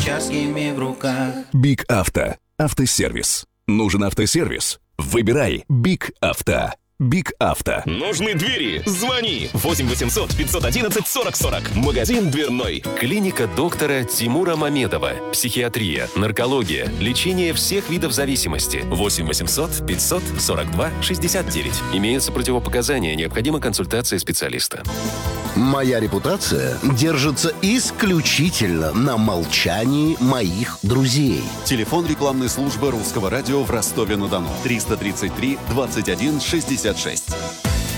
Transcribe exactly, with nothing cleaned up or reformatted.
участками в руках. Биг Авто. Автосервис. Нужен автосервис? Выбирай Биг Авто. Биг Авто. Нужны двери? Звони. восемь восемьсот пятьсот одиннадцать сорок сорок. Магазин дверной. Клиника доктора Тимура Мамедова. Психиатрия, наркология, лечение всех видов зависимости. восемь восемьсот пятьсот сорок два шестьдесят девять. Имеются противопоказания. Необходима консультация специалиста. Моя репутация держится исключительно на молчании моих друзей. Телефон рекламной службы Русского радио в Ростове-на-Дону. триста тридцать три двадцать один шестьдесят шесть.